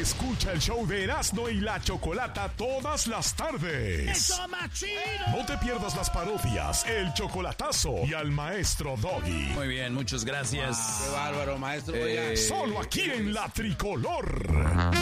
Escucha el show de Erasmo y la Chocolata todas las tardes. ¡Eso más chido! No te pierdas las parodias, el chocolatazo y al maestro Doggy. Muy bien, muchas gracias. Qué bárbaro, maestro. Oiga. Solo aquí en La Tricolor.